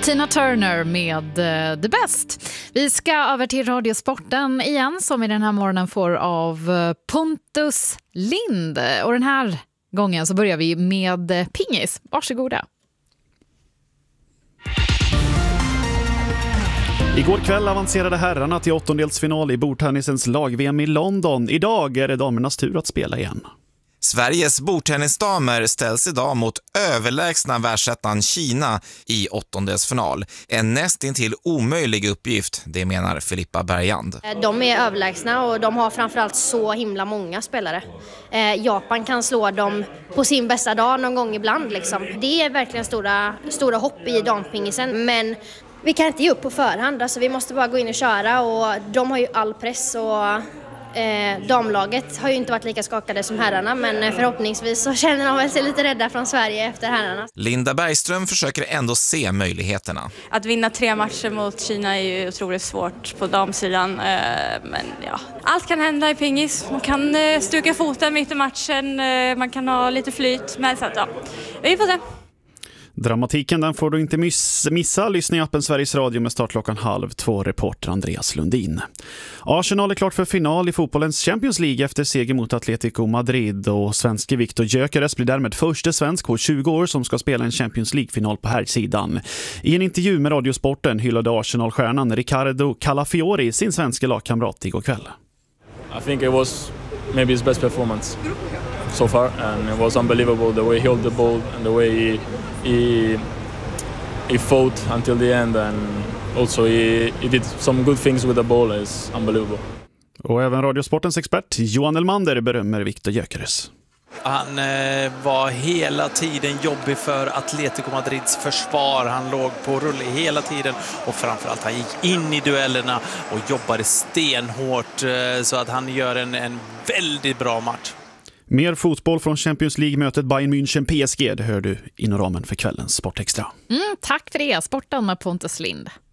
Tina Turner med The Best. Vi ska över till Radiosporten igen, som i den här morgonen får av Pontus Lind. Och den här gången så börjar vi med pingis. Varsågoda. Igår kväll avancerade herrarna till åttondelsfinal i bordtennisens lag-VM i London. Idag är det damernas tur att spela igen. Sveriges bordtennisdamer ställs idag mot överlägsna världsettan Kina i åttondelsfinal. En nästintill omöjlig uppgift, det menar Filippa Bergand. De är överlägsna och de har framförallt så himla många spelare. Japan kan slå dem på sin bästa dag någon gång ibland. Liksom. Det är verkligen stora hopp i dampingisen, men vi kan inte ge upp på förhand. Alltså, vi måste bara gå in och köra, och de har ju all press, och damlaget har ju inte varit lika skakade som herrarna, men förhoppningsvis så känner de väl sig lite rädda från Sverige efter herrarna. Linda Bergström försöker ändå se möjligheterna. Att vinna 3 matcher mot Kina är ju otroligt svårt på damsidan, men ja, allt kan hända i pingis. Man kan stuka foten mitt i matchen, man kan ha lite flyt, men så att, ja, vi får se. Dramatiken den får du inte missa. Lyssna i appen Sveriges Radio med start 1:30. Reporter Andreas Lundin. Arsenal är klart för final i fotbollens Champions League efter seger mot Atletico Madrid, och svenske Viktor Gyökeres blir därmed första svensk på 20 år som ska spela en Champions League-final på herrsidan. I en intervju med Radiosporten hyllade Arsenal-stjärnan Riccardo Calafiori sin svenska lagkamrat igår kväll. I think it was maybe his best performance so far, and it was unbelievable the way he held the ball and the way he fought until the end, and also he did some good things with the ball. Is unbelievable. Och även Radiosportens expert Johan Elmander berömmer Viktor Gyökeres. Han var hela tiden jobbig för Atletico Madrids försvar. Han låg på rulle hela tiden, och framförallt han gick in i duellerna och jobbade stenhårt, så att han gör en väldigt bra match. Mer fotboll från Champions League-mötet Bayern München PSG, det hör du inom ramen för kvällens Sportextra. Tack för det, sporten med Pontus Lind.